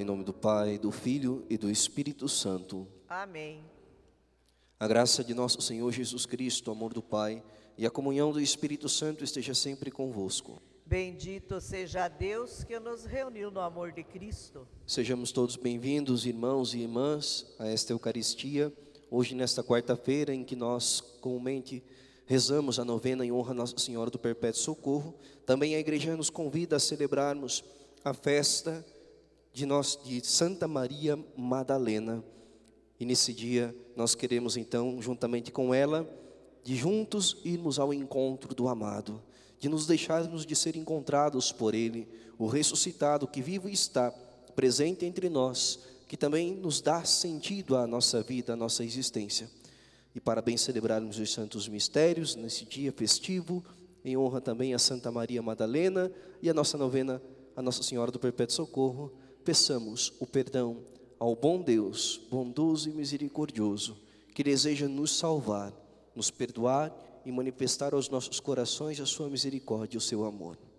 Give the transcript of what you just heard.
Em nome do Pai, do Filho e do Espírito Santo. Amém. A graça de nosso Senhor Jesus Cristo, o amor do Pai e a comunhão do Espírito Santo esteja sempre convosco. Bendito seja Deus que nos reuniu no amor de Cristo. Sejamos todos bem-vindos, irmãos e irmãs, a esta Eucaristia, hoje nesta quarta-feira em que nós comumente rezamos a novena em honra a Nossa Senhora do Perpétuo Socorro. Também a igreja nos convida a celebrarmos a festa de Santa Maria Madalena. E nesse dia nós queremos então, juntamente com ela, de juntos irmos ao encontro do amado, de nos deixarmos de ser encontrados por Ele, o ressuscitado que vivo está, presente entre nós, que também nos dá sentido à nossa vida, à nossa existência. E para bem celebrarmos os santos mistérios, nesse dia festivo, em honra também a Santa Maria Madalena e a nossa novena, a Nossa Senhora do Perpétuo Socorro, peçamos o perdão ao bom Deus, bondoso e misericordioso, que deseja nos salvar, nos perdoar e manifestar aos nossos corações a sua misericórdia e o seu amor.